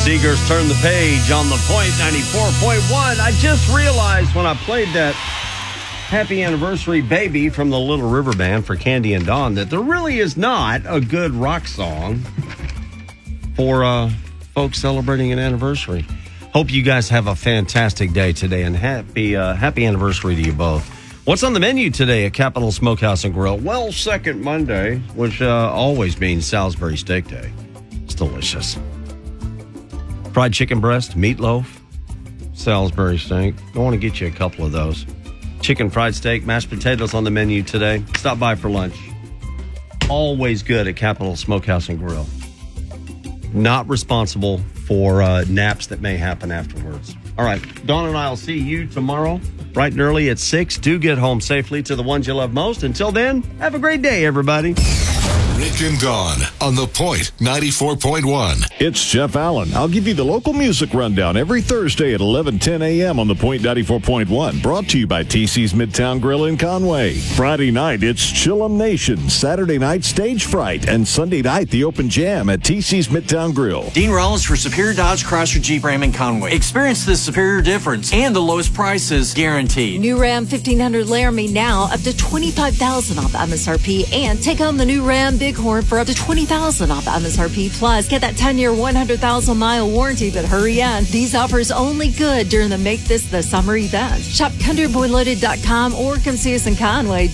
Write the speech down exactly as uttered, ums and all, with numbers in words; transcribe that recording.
Seegers Turn the Page on the Point ninety-four point one. I just realized when I played that Happy Anniversary Baby from the Little River Band for Candy and Dawn that there really is not a good rock song for uh, folks celebrating an anniversary. Hope you guys have a fantastic day today, and happy uh, happy anniversary to you both. What's on the menu today at Capitol Smokehouse and Grill? Well, Second Monday, which uh, always means Salisbury Steak Day. It's delicious. Fried chicken breast, meatloaf, Salisbury steak. I want to get you a couple of those. Chicken fried steak, mashed potatoes on the menu today. Stop by for lunch. Always good at Capitol Smokehouse and Grill. Not responsible for uh, naps that may happen afterwards. All right, Dawn and I will see you tomorrow, bright and early at six. Do get home safely to the ones you love most. Until then, have a great day, everybody. Rick and Dawn on the Point ninety-four point one. It's Jeff Allen. I'll give you the local music rundown every Thursday at eleven ten a.m. on the Point ninety-four point one. Brought to you by T C's Midtown Grill in Conway. Friday night, it's Chillum Nation. Saturday night, Stage Fright. And Sunday night, the Open Jam at T C's Midtown Grill. Dean Rollins for Superior Dodge Chrysler Jeep Ram in Conway. Experience the superior difference and the lowest prices guaranteed. New Ram fifteen hundred Laramie now up to twenty-five thousand dollars off M S R P. And take home the new Ram Bighorn for up to twenty thousand dollars off M S R P. Plus, get that ten-year, one hundred thousand mile warranty, but hurry in. These offers only good during the Make This the Summer event. Shop country boy loaded dot com or come see us in Conway.